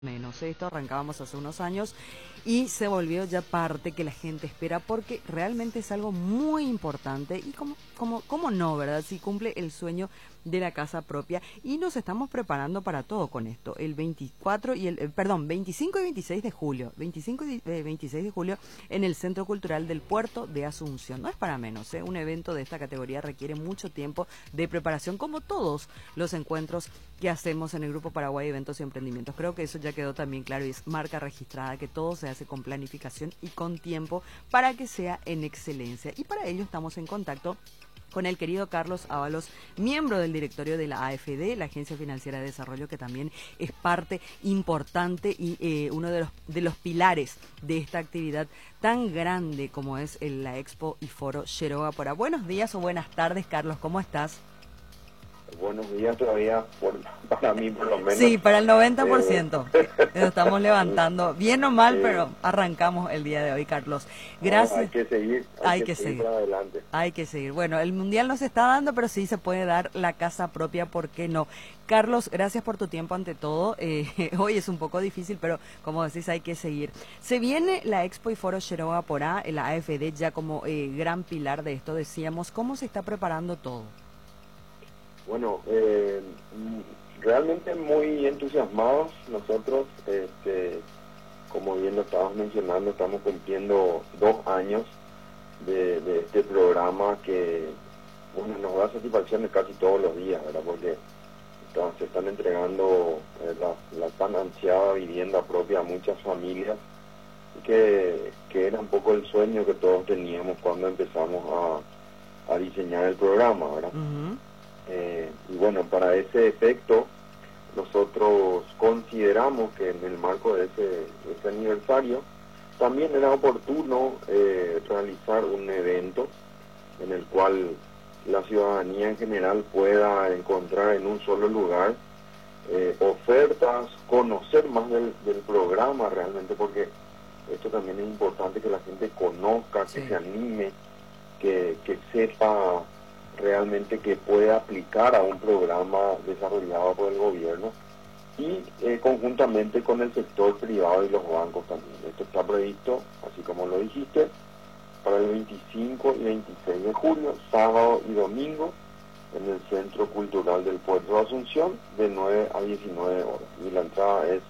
menos. Esto arrancábamos hace unos años y se volvió ya parte que la gente espera porque realmente es algo muy importante y como no, ¿verdad? Si cumple el sueño de la casa propia y nos estamos preparando para todo con esto. El 24 y perdón, 25 y 26 de julio, 25 y 26 de julio en el Centro Cultural del Puerto de Asunción. No es para menos, ¿eh? Un evento de esta categoría requiere mucho tiempo de preparación como todos los encuentros que hacemos en el Grupo Paraguay Eventos y Emprendimientos. Creo que eso ya quedó también claro y es marca registrada que todo se hace con planificación y con tiempo para que sea en excelencia. Y para ello estamos en contacto con el querido Carlos Ábalos, miembro del directorio de la AFD, la Agencia Financiera de Desarrollo, que también es parte importante y uno de los pilares de esta actividad tan grande como es la Expo y Foro Yeroa Porá. Buenos días o buenas tardes, Carlos, ¿cómo estás? Buenos días todavía, para mí por lo menos. Sí, para el 90%. Nos estamos levantando, bien o mal, pero arrancamos el día de hoy, Carlos. Gracias. Hay que seguir, hay que seguir para adelante. Hay que seguir. Bueno, el Mundial no se está dando, pero sí se puede dar la casa propia, ¿por qué no? Carlos, gracias por tu tiempo ante todo. Hoy es un poco difícil, pero como decís, hay que seguir. Se viene la Expo y Foro Yeroa Porá, la AFD ya como gran pilar de esto, decíamos. ¿Cómo se está preparando todo? Bueno, realmente muy entusiasmados nosotros, como bien lo estabas mencionando, estamos cumpliendo 2 años de este programa que, bueno, nos da satisfacción casi todos los días, ¿verdad? Porque se están entregando la tan ansiada vivienda propia a muchas familias, que era un poco el sueño que todos teníamos cuando empezamos a diseñar el programa, ¿verdad? Uh-huh. Y bueno, para ese efecto, nosotros consideramos que en el marco de ese aniversario, también era oportuno realizar un evento en el cual la ciudadanía en general pueda encontrar en un solo lugar ofertas, conocer más del programa realmente, porque esto también es importante que la gente conozca, Sí. que se anime, que sepa realmente que puede aplicar a un programa desarrollado por el gobierno y conjuntamente con el sector privado y los bancos también. Esto está previsto, así como lo dijiste, para el 25 y 26 de julio, sábado y domingo, en el Centro Cultural del Puerto de Asunción, de 9 a 19 horas. Y la entrada es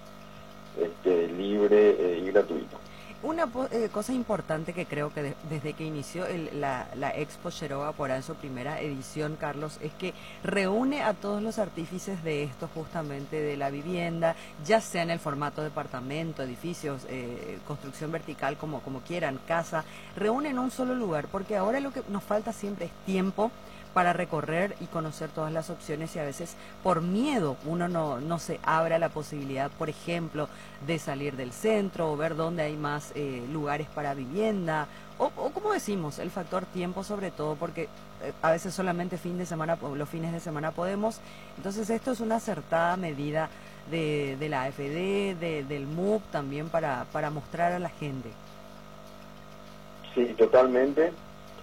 libre y gratuita. Una cosa importante que creo que desde que inició la Expo Yeroa Porá en su primera edición, Carlos, es que reúne a todos los artífices de esto justamente de la vivienda, ya sea en el formato departamento, edificios, construcción vertical, como quieran, casa, reúne en un solo lugar, porque ahora lo que nos falta siempre es tiempo para recorrer y conocer todas las opciones y a veces por miedo uno no se abre a la posibilidad, por ejemplo, de salir del centro o ver dónde hay más lugares para vivienda o como decimos, el factor tiempo sobre todo porque a veces solamente los fines de semana podemos. Entonces esto es una acertada medida de la AFD, del MUP también para mostrar a la gente. Sí, totalmente.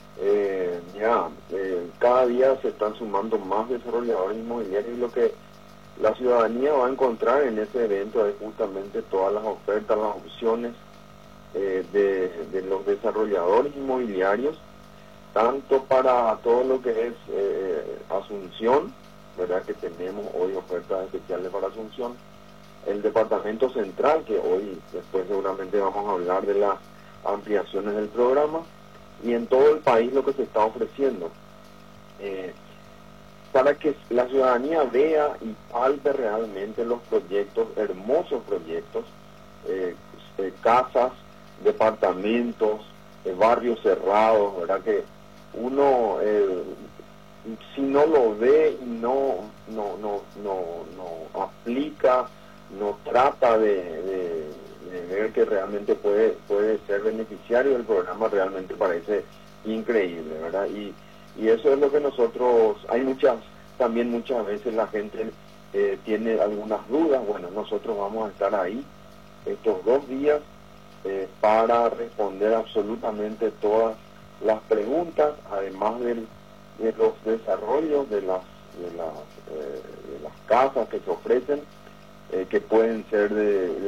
Cada día se están sumando más desarrolladores inmobiliarios y lo que la ciudadanía va a encontrar en ese evento es justamente todas las ofertas, las opciones de los desarrolladores inmobiliarios, tanto para todo lo que es Asunción, ¿verdad? Que tenemos hoy ofertas especiales para Asunción, el departamento central, que hoy después seguramente vamos a hablar de las ampliaciones del programa, y en todo el país lo que se está ofreciendo, para que la ciudadanía vea y palpe realmente los proyectos, hermosos proyectos, casas, departamentos, barrios cerrados, ¿verdad? Que uno, si no lo ve y no aplica, no trata de ver que realmente puede ser beneficiario del programa, realmente parece increíble, ¿verdad? Y eso es lo que nosotros, también muchas veces la gente tiene algunas dudas. Bueno, nosotros vamos a estar ahí estos 2 días para responder absolutamente todas las preguntas, además de los desarrollos de las casas que se ofrecen. que pueden ser de